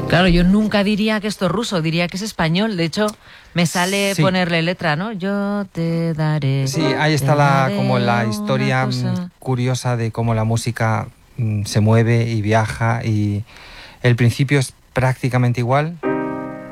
Claro, yo nunca diría que esto es ruso, diría que es español. De hecho, me sale ponerle letra, ¿no? Yo te daré. Sí, ahí está como la historia curiosa de cómo la música se mueve y viaja, y el principio es prácticamente igual.